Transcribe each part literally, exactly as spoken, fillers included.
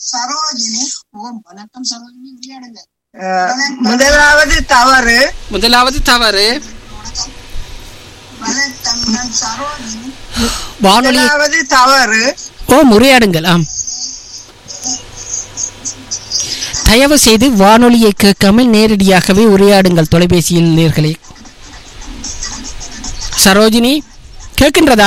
சரோஜினி. ஓம் வணக்கம் சரோஜினி, விளையாடுங்க. முதலாவது தவறு முதலாவது தவறு சரோஜினி. வானொலி முதலாவது தவறு ஓ உரையாடுங்கள். ஆம், தயவு செய்து வானொலியை கேட்காமல் நேரடியாகவே உரையாடுங்கள் தொலைபேசியில் நேர்களே. சரோஜினி கேட்கின்றதா?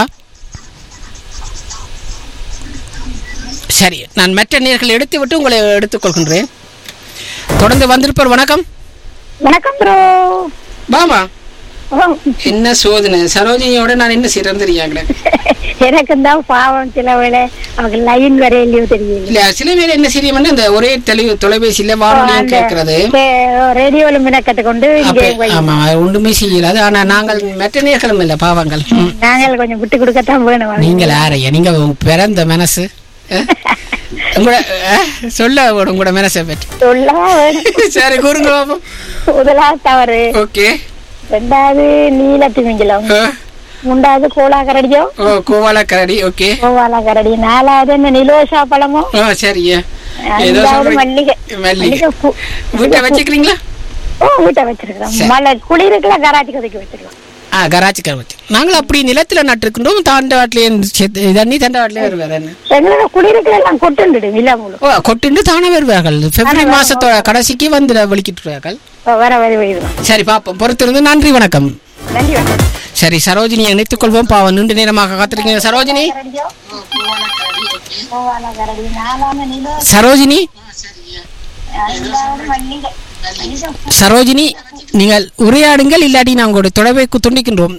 சரி, நான் மற்ற நேர்களை எடுத்து விட்டு உங்களை எடுத்துக்கொள்கின்றேன். தொடர்ந்து வந்திருப்பார். வணக்கம். வணக்கம் ப்ரோ. பாமா என்ன சோதனை சரோஜினியோட நான் என்ன சிறந்திரியாங்களே. எனக்கு தான் பாவம் சில வேளை அவங்க லைன் வரையிலையோ தெரியல. இல்ல சில பேர் என்ன செய்யணும், இந்த ஒரே தெளிவு தொலைபேசியில வானொலியும் கேட்கறது, ரேடியோல மினக்கட்டு கொண்டு. ஆமா, ஒன்றுமே செய்யலாது. ஆனா நாங்கள் மெட்ட நேர்களும் இல்ல பாவங்கள். நாங்கள் கொஞ்சம் விட்டு கொடுக்கத்தான் வேணும். நீங்கள் யாரையா, நீங்க பிறந்த மனசு உங்களோட சொல்ல உங்களோட மனசை பற்றி சொல்லவா வேணும். சரி கூறுங்க பாப்போம். முதலாவது தவறு. ஓகே. ரெண்டாவது நீலத்திமிங்கலம். மூன்றாவது கோலா கரடியோ கோவாலா கரடி. ஓகே, கோவாலா கரடி. நாலாவது என்ன நிலோஷா பழமோ. சரியா. மல்லிகை. மல்லிகை வீட்டை வச்சுக்கிறீங்களா? ஓ, வீட்டை வச்சிருக்கிறோம். மழை குளிருக்குலாம் கராச்சி கதைக்கு வச்சிருக்கோம். ஆ, கராச்சி கரவச்சு நாங்கள் அப்படி நிலத்துல நட்டுருக்கின்றோம். தாண்டவாட்டிலே தண்ணி தண்டவாட்டிலே வருவார். எங்களோட குளிருக்குல எல்லாம் கொட்டுண்டு இல்ல முழு. ஓ, கொட்டுண்டு தானே வருவார்கள். பிப்ரவரி மாசத்தோட கடைசிக்கு வந்து வெளிக்கிட்டுருவார்கள். வர வர வைக்கிறோம். சரி, பாப்போம். பொறுத்திருந்து. நன்றி, வணக்கம். நன்றி, வணக்கம். சரி, சரோஜினியை இணைத்துக் கொள்வோம். பாவம், நீண்ட நேரமாக காத்திருக்கீங்க சரோஜினி. சரோஜினி சரோஜினி நீங்கள் உரையாடுங்கள், இல்லாட்டி நாங்கள் தொடர்பை துண்டிக்கின்றோம்.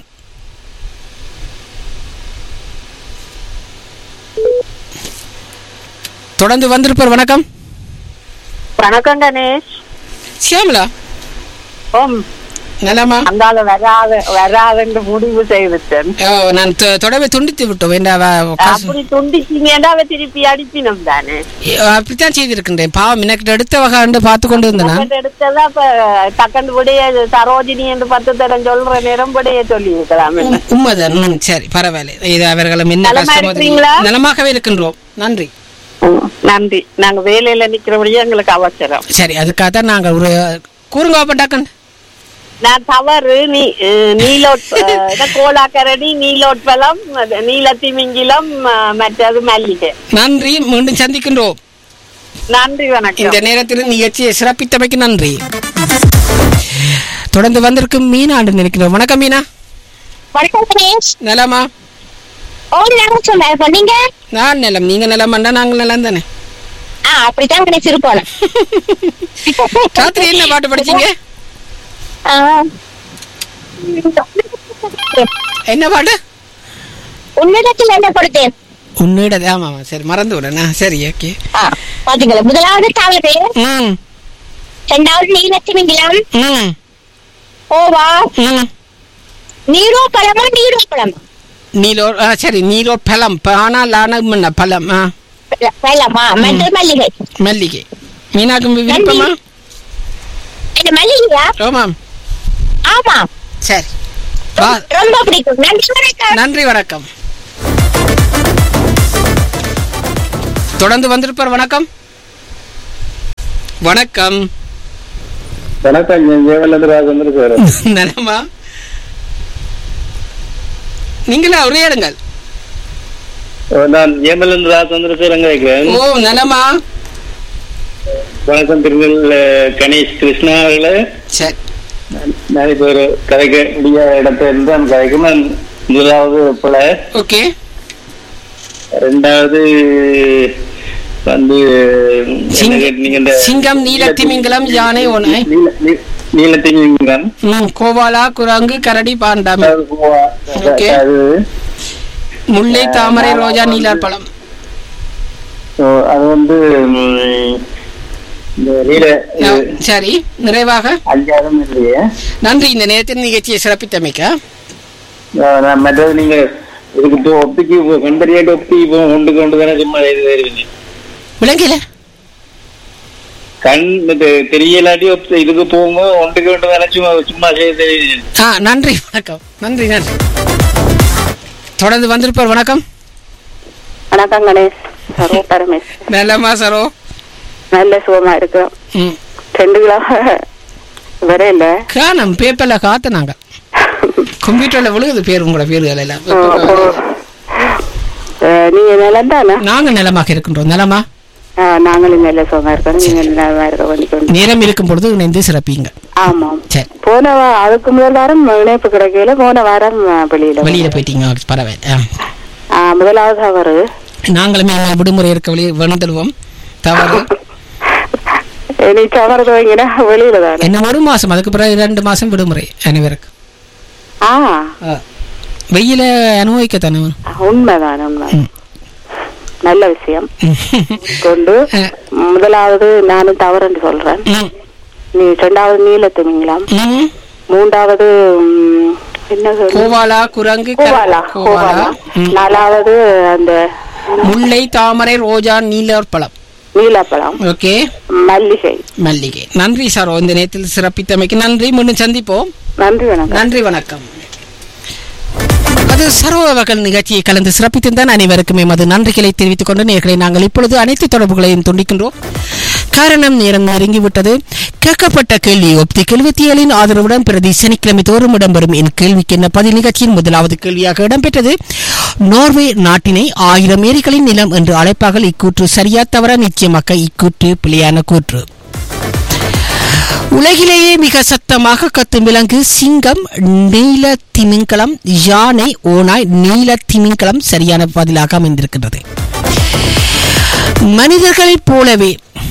தொடர்ந்து வந்திருப்பார். வணக்கம். வணக்கம் கணேஷ். சியாமலா. ஓம் நலமா? அந்தால வராது வராதுன்னு முடிவு செய்துட்டேன். நான் தொடர்பை துண்டித்து விட்டோம். அப்படி துண்டிச்சீங்கன்னா திருப்பி அடிப்பினோம் தானே. அப்படித்தான் செய்திருக்கின்றேன். பாவம், எனக்கு எடுத்த வகை பார்த்து கொண்டு இருந்தேன். எடுத்ததா இப்ப டக்கண்டு விடைய சரோஜினி என்று பத்து தடம் சொல்ற நேரம் விடைய சொல்லி இருக்கலாம். உண்மைதான். சரி, பரவாயில்ல. இது அவர்களும் என்ன கஷ்டமா. நலமாகவே இருக்கின்றோம். நன்றி. நன்றி. நாங்க வேலையில நிக்கிறபடியே எங்களுக்கு அவசரம். சரி, அதுக்காக தான் நாங்கள் ஒரு கூறுங்க டக்கண்டு. நான் தவறு. நீ நீலோட் கோலாக்கரடி, நீலோட்பலம், நீலத்திமிங்கிலம், மற்றது மல்லிகை. நன்றி. மீண்டும் சந்திக்கின்றோம். நன்றி, வணக்கம். இந்த நேரத்தில் நிகழ்ச்சியை சிறப்பித்தமைக்கு நன்றி. தொடர்ந்து வந்திருக்கும் மீனா என்று நினைக்கிறோம். வணக்கம் மீனா. வணக்கம் கணேஷ். நலமா? ஓ, நலம். சொல்ல நீங்க? நான் நலம். நீங்க நலமாண்டா நாங்கள் நலம் தானே. அப்படித்தான் கணேஷ் இருப்போம். ராத்திரி என்ன பாட்டு படிச்சீங்க? என்ன பாட்டு? உன்னிடத்தில் என்ன கொடுத்தேன். உன்னிட ஆமா. சரி, மறந்து விடனா. சரி, ஓகே. பாத்தீங்களா? முதலாவது தவறு. இரண்டாவது நீலத்திமிங்கலம். ஓவா நீரோ பழமா நீரோ பழமா நீலோ. சரி, நீரோ பழம். ஆனால் பழம் பழமா. மல்லிகை. மல்லிகை. மீனாக்கு விருப்பமா? மல்லிகையா? ஆமாம். ஆமா. சரி, ரொம்ப பிடிக்கும். நன்றி, வணக்கம். நன்றி, வணக்கம். தொடர்ந்து வந்திருப்பார். வணக்கம். வணக்கம். வணக்கம். நலமா? நீங்களா உரையாடுங்கள். நான் ஏமலந்து ராஜ் வந்திருக்கிறேன். ஓ, நலமா? வணக்கம் திருநெல் கணேஷ் கிருஷ்ணா அவர்களே. சரி, நான் இப்ப ஒரு கதைக்க முடியாத இடத்துல இருந்து அந்த கதைக்கு நான் முதலாவது போல. ஓகே. ரெண்டாவது வந்து சிங்கம், நீலத்திமிங்கலம், யானை, ஒன்று நீலத்திமிங்கலம், கோவாலா, குரங்கு, கரடி, பாண்டாமி, முல்லை, தாமரை, ரோஜா, நீலார் பழம். அது வந்து சரி, நிறைவாக அஞ்சாயிரம் இல்லையே. நன்றி. இந்த நேரத்தில் நிகழ்ச்சியை சிறப்பித்தமைக்க. மற்றது நீங்க இதுக்கு இப்போ ஒப்பிக்கு கண்டறியாட்டு ஒப்பி இப்போ கொண்டு கொண்டு தானே சும்மா விளங்கல கண் தெரியலாட்டி இதுக்கு போகும்போது ஒன்றுக்கு கொண்டு தானே சும்மா சும்மா செய்ய. ஆ, நன்றி, வணக்கம். நன்றி, நன்றி. தொடர்ந்து வந்திருப்பார். வணக்கம். வணக்கம் கணேஷ். சரோ பரமேஷ். நலமா சரோ? நல்ல சுகமா இருக்கிறோம். ம். ரெண்டு கிலோ வரையில காணும் பேப்பர்ல காத்துனாங்க கம்ப்யூட்டர்ல விழுகுது பேர் உங்களோட பேர்கள் எல்லாம். நீங்க நிலம் தானே? நாங்க நிலமாக இருக்கின்றோம். நிலமா நாங்களும் நல்ல சுகமா இருக்கோம். நீங்க நிலமா இருக்க நேரம் இருக்கும் பொழுது இணைந்து சிறப்பீங்க. ஆமாம். சரி. போன வா- அதுக்கு முதல் வாரம் இணைப்பு கிடைக்கல. போன வாரம் வெளியில வெளியில போயிட்டீங்க. பரவாயில்ல. ஆ, முதலாவது அவரு நாங்களுமே விடுமுறை இருக்க வெளியே வேண்டுவோம். தவறு நீ தவறு துவங்கினா வெளியில தானே. என்ன ஒரு மாசம் அதுக்கு பிறகு ரெண்டு மாசம் விடுமுறை அனைவருக்கு. ஆ வெயில அனுபவிக்கத்தானே. உண்மைதான் உண்மை. நல்ல விஷயம் கொண்டு முதலாவது நானும் தவறு என்று சொல்றேன். நீ ரெண்டாவது நீல திமிங்கலம், மூன்றாவது ம், என்ன சொல்லு? கோவாலா குரங்கு கோவாலா கோவாலா நாலாவது அந்த முல்லை தாமரை ரோஜா நீலப்பழம் நீலப்பழம் ஓகே மல்லிகை மல்லிகை. நன்றி சார், இந்த நேரத்தில் சிறப்பித்தமைக்கு நன்றி. மீண்டும் சந்திப்போம். நன்றி வணக்கம். நன்றி வணக்கம். அது சர்வவகல் நிகழ்ச்சியை கலந்து சிறப்பித்திருந்தான் அனைவருக்கும் எமது நன்றிகளை தெரிவித்துக் கொண்டு நேர்களை நாங்கள் இப்பொழுது அனைத்து தொடர்புகளையும் துண்டிக்கின்றோம். காரணம் நேரம் நெருங்கிவிட்டது. கேட்கப்பட்ட கேள்வி ஒப்திக் எழுபத்தி ஏழின் ஆதரவுடன் பிரதி சனிக்கிழமை தோறும் இடம்பெறும் என் கேள்விக்கு என்ன பதில் நிகழ்ச்சியின் முதலாவது கேள்வியாக இடம்பெற்றது. நோர்வே நாட்டினை ஆயிரம் ஏரிகளின் நிலம் என்று அழைப்பார்கள். இக்கூற்று சரியா தவற? நிச்சயமாக இக்கூற்று பிழையான கூற்று. உலகிலேயே மிக சத்தமாக கத்தும் விலங்கு சிங்கம், நீல திமிங்கலம், யானை, ஓனாய், நீல திமிங்கலம் சரியான பதிலாக அமைந்திருக்கின்றது. மனிதர்களைப் போலவே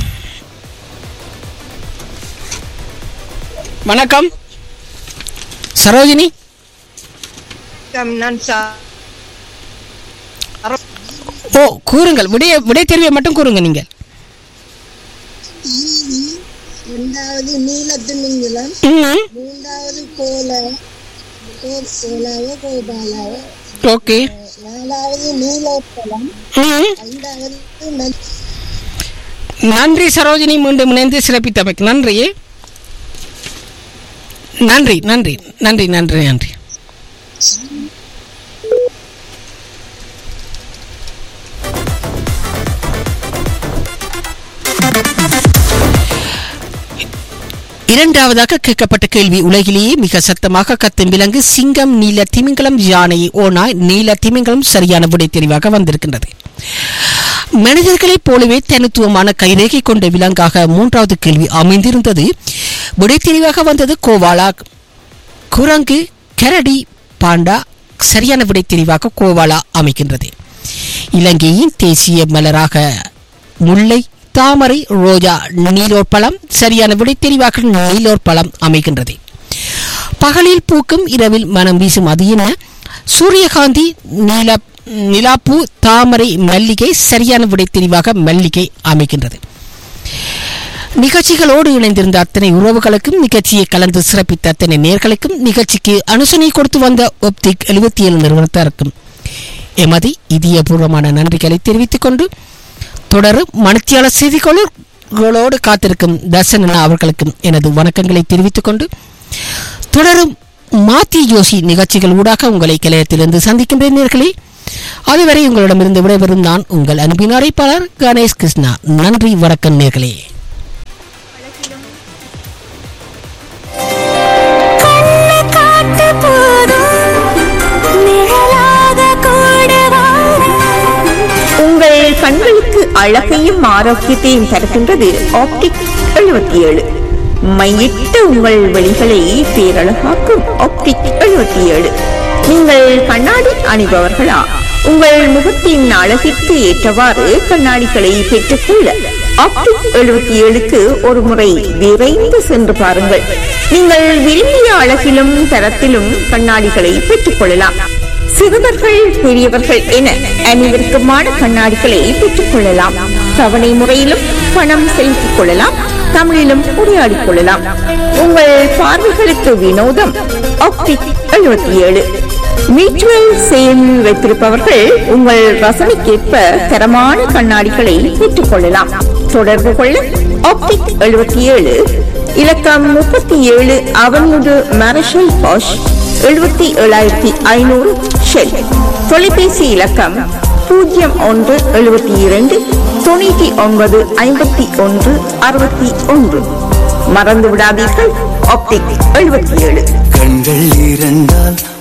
வணக்கம் சரோஜினி. நான் சா- ஓ கூறுங்கள், விடைய விடை தெரிவிய மட்டும் கூறுங்க நீங்கள். இரண்டாவது நீலத்திமிங்கலம், ம், மூன்றாவது கோலா கோலாவோ கோபாலாவோ, ஓகே. நாலாவது நீலப்பழம், ம், ஐந்தாவது மெல்- நன்றி சரோஜினி, மீண்டும் இணைந்து சிறப்பித்தமைக்கு நன்றி. நன்றி நன்றி நன்றி நன்றி நன்றி. இரண்டாவதாக கேட்கப்பட்ட கேள்வி உலகிலேயே மிக சத்தமாக கத்தும் விலங்கு சிங்கம், நீல திமிங்கலம், யானை, ஓனாய், நீல திமிங்கலம் சரியான விடை தெரிவாக வந்திருக்கின்றது. மனிதர்களைப் போலவே தனித்துவமான கைரேகை கொண்ட விலங்காக மூன்றாவது கேள்வி அமைந்திருந்தது. விடை தெரிவாக வந்தது கோவாலா, குரங்கு, கரடி, பாண்டா சரியான விடை தெரிவாக கோவாலா அமைக்கின்றது. இலங்கையின் தேசிய மலராக முல்லை, தாமரை, ரோஜா, நீலோர் பழம் சரியான விடை தெரிவாக நீலோர் பழம் அமைகின்றது. பகலில் பூக்கும் இரவில் மனம் வீசும் அது என? சூரியகாந்தி, நீல நிலாப்பூ, தாமரை, மல்லிகை சரியான விடை தெரிவாக மல்லிகை அமைகின்றது. நிகழ்ச்சிகளோடு இணைந்திருந்த அத்தனை உறவுகளுக்கும், நிகழ்ச்சியை கலந்து சிறப்பித்த அத்தனை நேர்களுக்கும், நிகழ்ச்சிக்கு அனுசனை கொடுத்து வந்த ஒப்திக் எழுபத்தி ஏழு நிறுவனத்தாருக்கும் எமது இதயபூர்வமான நன்றிகளை தெரிவித்துக் கொண்டு தொடரும் மணித்தியாளர் செய்திகளோடு காத்திருக்கும் தர்சனா அவர்களுக்கும் எனது வணக்கங்களை தெரிவித்துக் கொண்டு தொடரும் மாத்தி யோசி நிகழ்ச்சிகள் ஊடாக உங்களை கலையத்திலிருந்து சந்திக்கின்றேன் நேர்களே. அதுவரை உங்களிடமிருந்து விடைபெறும் நான் உங்கள் அன்பின் அழைப்பாளர் கணேஷ் கிருஷ்ணா. நன்றி, வணக்கம் நேர்களே. உங்கள் கண்களுக்கு அழகையும் ஆரோக்கியத்தையும் தருகின்றது ஆப்டிக் எழுபத்தி ஏழு. மையிட்ட உங்கள் வழிகளை பேரழகாக்கும் ஆப்டிக் எழுபத்தி ஏழு. நீங்கள் கண்ணாடி அணிபவர்களா? உங்கள் முகத்தின் அழகிற்கு ஏற்றவாறு கண்ணாடிகளை பெற்றுக்கொள்ள ஆப்டிக் எழுபத்தி ஏழுக்கு ஒரு முறை விரைந்து சென்று பாருங்கள். நீங்கள் விரும்பிய அழகிலும் தரத்திலும் கண்ணாடிகளை பெற்றுக் கொள்ளலாம். சிறுவர்கள், பெரியவர்கள் என அனைவருக்குமான கண்ணாடிகளை பெற்றுக் கொள்ளலாம். தவணை முறையிலும் பணம் செலுத்திக் கொள்ளலாம். தமிழிலும் உரையாடிக் கொள்ளலாம். உங்கள் பார்வைகளுக்கு வினோதம் ஆப்டிக் எழுபத்தி ஏழு. மியூச்சுவல் சேல் வைத்திருப்பவர்கள் உங்கள் ரசனைக்கேற்ப தரமான கண்ணாடிகளை பெற்றுக் கொள்ளலாம். தொடர்பு கொள்ள ஆப்டிக் எழுபத்தி ஏழு, இலக்கம் முப்பத்தி ஏழு, அவன்முடு மார்ஷல் பாஷ், எழுபத்தி ஏழாயிரத்தி ஐநூறு ஷெல். தொலைபேசி இலக்கம் பூஜ்ஜியம் ஒன்று எழுபத்தி இரண்டு தொண்ணூற்றி ஒன்பது ஐம்பத்தி ஒன்று அறுபத்தி ஒன்று. மறந்து விடாதீர்கள், ஆப்டிக் எழுபத்தி ஏழு. கண்கள் இருந்தால்